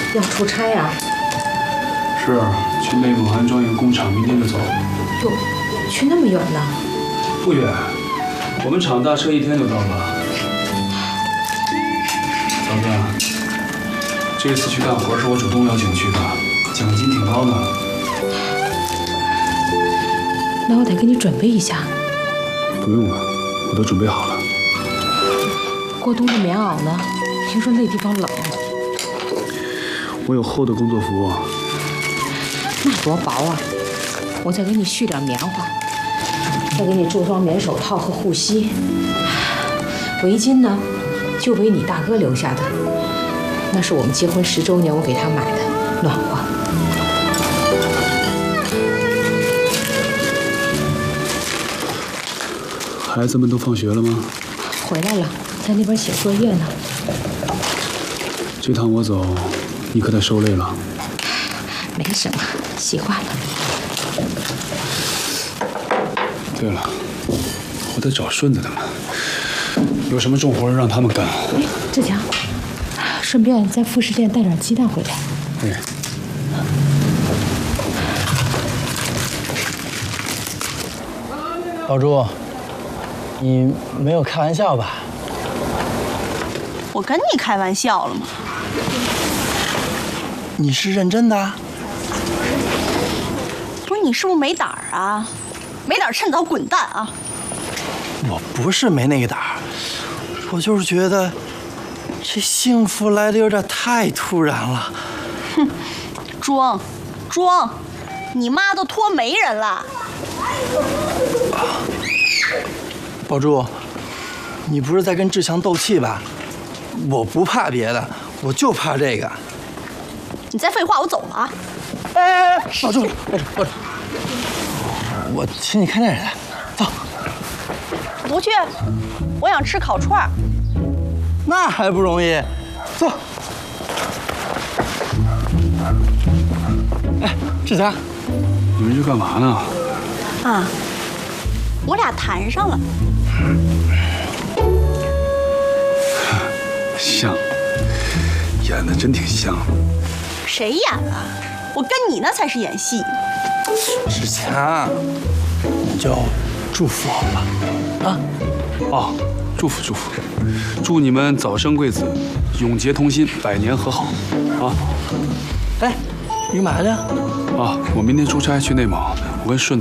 要出差呀？ 是，去内蒙安装一个工厂，明天就走。 哟，去那么远呢？ 不远，我们厂大车1天就到了。嫂子，这次去干活是我主动邀请去的，奖金挺高的。 那我得给你准备一下。 不用了，我都准备好了。 过冬的棉袄呢？听说那地方冷。 我有厚的工作服。 那多薄啊！我再给你续点棉花，再给你做双棉手套和护膝。围巾呢，就为你大哥留下的，那是我们结婚10周年我给他买的，暖和。 孩子们都放学了吗？ 回来了，在那边写作业呢。 这趟我走，你可得受累了。 没什么，习惯了。 对了，我得找顺子他们，有什么重活让他们干。 哎，志强，顺便在副食店带点鸡蛋回来。 哎。 宝珠，你没有开玩笑吧？ 我跟你开玩笑了吗？ 你是认真的？ 不是你是不是没胆儿啊？没胆儿趁早滚蛋啊！ 我不是没那个胆儿，我就是觉得这幸福来的有点太突然了。 哼，装，你妈都托媒人了。 宝珠，你不是在跟志强斗气吧？我不怕别的，我就怕这个。 你再废话，我走了啊！ 哎，宝珠，我请你看电影来，走。 不去，我想吃烤串儿。 那还不容易，走。哎，志强， 你们这干嘛呢？ 啊，我俩谈上了。 像，演的真挺像。 谁演了？我跟你那才是演戏。 志强，你就祝福我吧，啊！ 哦，祝福，祝你们早生贵子，永结同心，100年和好，啊！ 哎，你干嘛去？ 啊，我明天出差去内蒙，我跟顺